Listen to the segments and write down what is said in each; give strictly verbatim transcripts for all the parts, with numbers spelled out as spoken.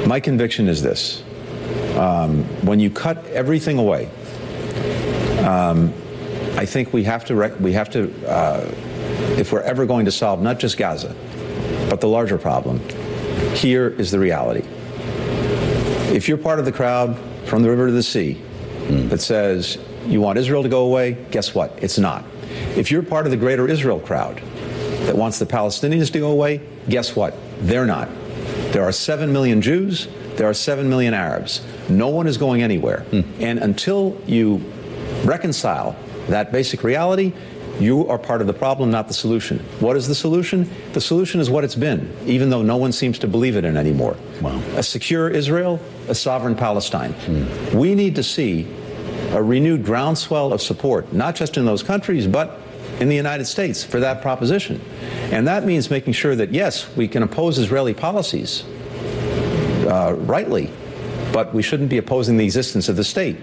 My conviction is this. Um, when you cut everything away, um, I think we have to, rec- we have to uh, if we're ever going to solve not just Gaza, but the larger problem, here is the reality. If you're part of the crowd from the river to the sea mm. that says you want Israel to go away, guess what? It's not. If you're part of the greater Israel crowd that wants the Palestinians to go away, guess what? They're not. There are seven million Jews. There are seven million Arabs. No one is going anywhere. Mm. And until you reconcile that basic reality, you are part of the problem, not the solution. What is the solution? The solution is what it's been, even though no one seems to believe it in anymore. Wow. A secure Israel, a sovereign Palestine. Mm. We need to see a renewed groundswell of support, not just in those countries, but in the United States for that proposition. And that means making sure that, yes, we can oppose Israeli policies uh, rightly, but we shouldn't be opposing the existence of the state.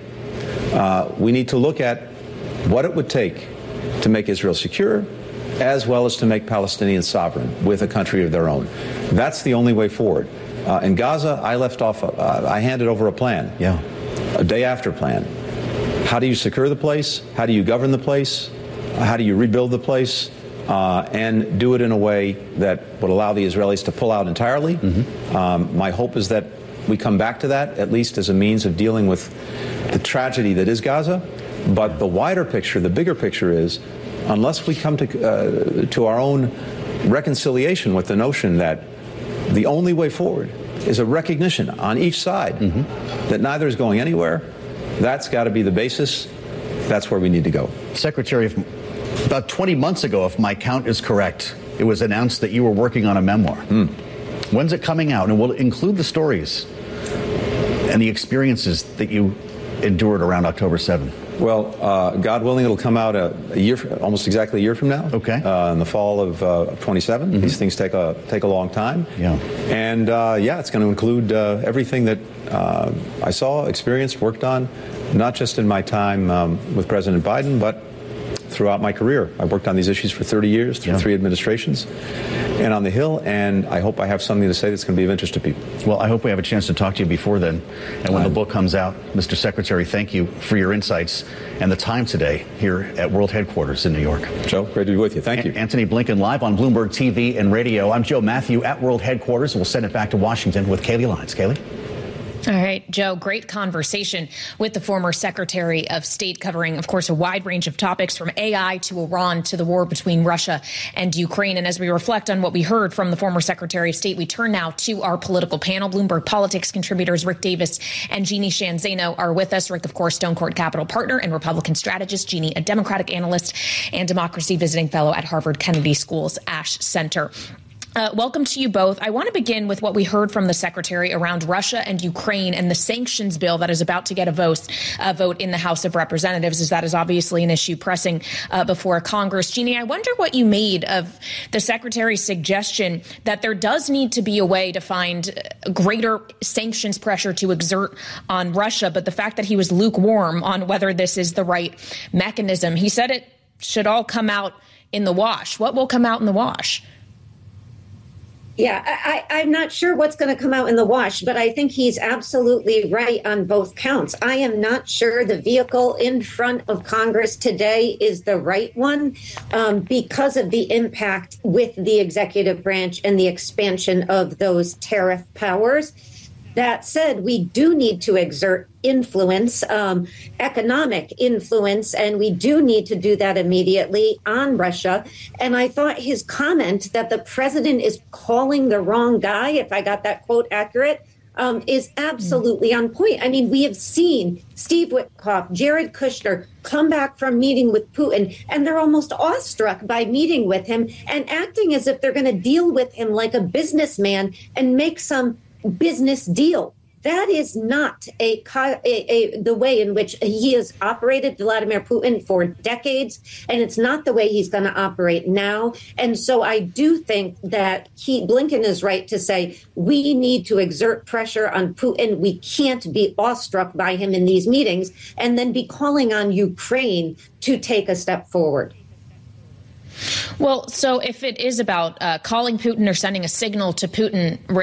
Uh, we need to look at what it would take to make Israel secure, as well as to make Palestinians sovereign with a country of their own. That's the only way forward. Uh, in Gaza, I left off, uh, I handed over a plan, yeah, a day after plan. How do you secure the place? How do you govern the place? How do you rebuild the place? Uh, and do it in a way that would allow the Israelis to pull out entirely. Mm-hmm. Um, my hope is that we come back to that, at least as a means of dealing with the tragedy that is Gaza. But the wider picture, the bigger picture is, unless we come to, uh, to our own reconciliation with the notion that the only way forward is a recognition on each side mm-hmm. that neither is going anywhere, that's got to be the basis. That's where we need to go. Secretary, if, about twenty months ago, if my count is correct, it was announced that you were working on a memoir. Mm. When's it coming out? And will it include the stories and the experiences that you endured around October seventh? Well, uh, God willing, it'll come out a, a year, almost exactly a year from now. Okay. Uh, in the fall of uh, twenty-seven. Mm-hmm. These things take a take a long time. Yeah. And uh, yeah, it's going to include uh, everything that uh, I saw, experienced, worked on, not just in my time um, with President Biden, but throughout my career. I've worked on these issues for thirty years, through yeah. three administrations, and on the Hill, and I hope I have something to say that's going to be of interest to people. Well, I hope we have a chance to talk to you before then. And when um, the book comes out, Mister Secretary, thank you for your insights and the time today here at World Headquarters in New York. Joe, great to be with you. Thank you. A- Antony Blinken live on Bloomberg T V and radio. I'm Joe Matthew at World Headquarters. We'll send it back to Washington with Kayleigh Lyons. Kayleigh? All right, Joe, great conversation with the former Secretary of State, covering, of course, a wide range of topics from A I to Iran to the war between Russia and Ukraine. And as we reflect on what we heard from the former Secretary of State, we turn now to our political panel. Bloomberg Politics contributors Rick Davis and Jeannie Sheehan Zaino are with us. Rick, of course, Stone Court Capital partner and Republican strategist. Jeannie, a Democratic analyst and democracy visiting fellow at Harvard Kennedy School's Ash Center. Uh, welcome to you both. I want to begin with what we heard from the Secretary around Russia and Ukraine and the sanctions bill that is about to get a vote, a vote in the House of Representatives, as that is obviously an issue pressing uh, before Congress. Jeannie, I wonder what you made of the Secretary's suggestion that there does need to be a way to find greater sanctions pressure to exert on Russia, but the fact that he was lukewarm on whether this is the right mechanism. He said it should all come out in the wash. What will come out in the wash? Yeah, I, I'm not sure what's going to come out in the wash, but I think he's absolutely right on both counts. I am not sure the vehicle in front of Congress today is the right one um, because of the impact with the executive branch and the expansion of those tariff powers. That said, we do need to exert influence, um, economic influence, and we do need to do that immediately on Russia. And I thought his comment that the president is calling the wrong guy, if I got that quote accurate, um, is absolutely on point. I mean, we have seen Steve Witkoff, Jared Kushner come back from meeting with Putin, and they're almost awestruck by meeting with him and acting as if they're going to deal with him like a businessman and make some business deal. That is not a, a, a the way in which he has operated, Vladimir Putin, for decades, and it's not the way he's going to operate now. And so I do think that he, Blinken is right to say we need to exert pressure on Putin. We can't be awestruck by him in these meetings and then be calling on Ukraine to take a step forward. Well, so if it is about uh, calling Putin or sending a signal to Putin,